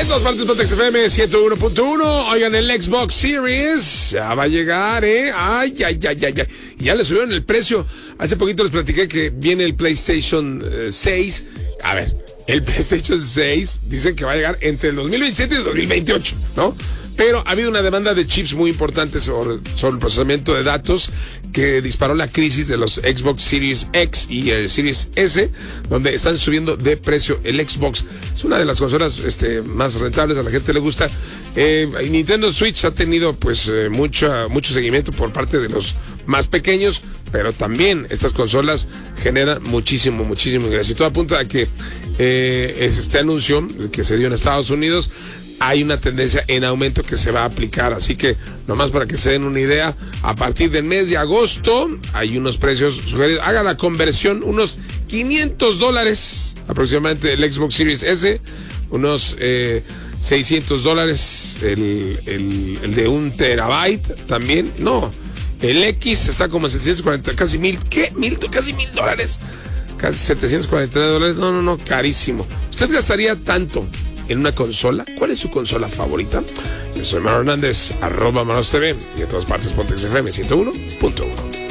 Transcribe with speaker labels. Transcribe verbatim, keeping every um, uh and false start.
Speaker 1: En todas partes, Pontex F M ciento uno punto uno. Oigan, el Xbox Series ya va a llegar, ¿eh? Ay, ay, ay, ay, ay. Y ya le subieron el precio. Hace poquito les platiqué que viene el PlayStation eh, seis. A ver, el PlayStation seis dicen que va a llegar entre el dos mil veintisiete y el dos mil veintiocho, ¿no? Pero ha habido una demanda de chips muy importante sobre, sobre el procesamiento de datos que disparó la crisis de los Xbox Series X y el Series S, donde están subiendo de precio el Xbox. Es una de las consolas este, más rentables, a la gente le gusta. Eh, Nintendo Switch ha tenido pues eh, mucho, mucho seguimiento por parte de los más pequeños, pero también estas consolas generan muchísimo, muchísimo ingreso. Y todo apunta a que eh, este anuncio que se dio en Estados Unidos, hay una tendencia en aumento que se va a aplicar, así que nomás para que se den una idea, a partir del mes de agosto hay unos precios sugeridos. Haga la conversión, unos quinientos dólares aproximadamente el Xbox Series S, unos eh, seiscientos dólares el, el, el de un terabyte también. No, el X está como en setecientos cuarenta, casi mil, ¿qué? Mil, casi mil dólares, casi setecientos cuarenta dólares. No, no, no, carísimo. ¿Usted gastaría tanto en una consola? ¿Cuál es su consola favorita? Yo soy Mauro Hernández, arroba Manos T V, y en todas partes Pontex F M ciento uno punto uno.